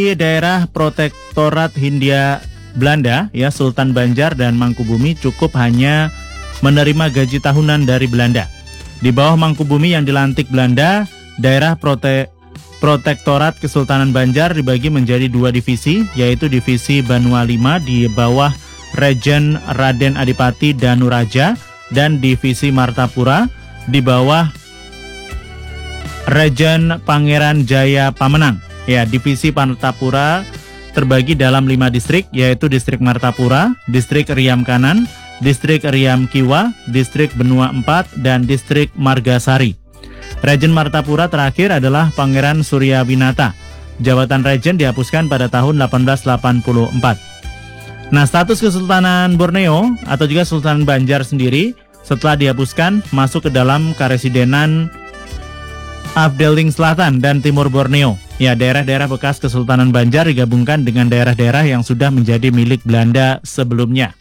Di daerah Protektorat Hindia Belanda, ya, Sultan Banjar dan Mangkubumi cukup hanya menerima gaji tahunan dari Belanda. Di bawah Mangkubumi yang dilantik Belanda, daerah Protektorat Kesultanan Banjar dibagi menjadi dua divisi, yaitu divisi Banua V di bawah Rajen Raden Adipati Danuraja dan divisi Martapura di bawah Rajen Pangeran Jaya Pamenang. Ya, divisi Martapura terbagi dalam 5 distrik, yaitu distrik Martapura, distrik Riam Kanan, distrik Riam Kiwa, distrik Benua 4, dan distrik Margasari. Rajen Martapura terakhir adalah Pangeran Suryawinata. Jabatan Rajen dihapuskan pada tahun 1884. Nah, status Kesultanan Borneo atau juga Sultanan Banjar sendiri setelah dihapuskan masuk ke dalam Karesidenan Afdeling Selatan dan Timur Borneo. Ya, daerah-daerah bekas Kesultanan Banjar digabungkan dengan daerah-daerah yang sudah menjadi milik Belanda sebelumnya.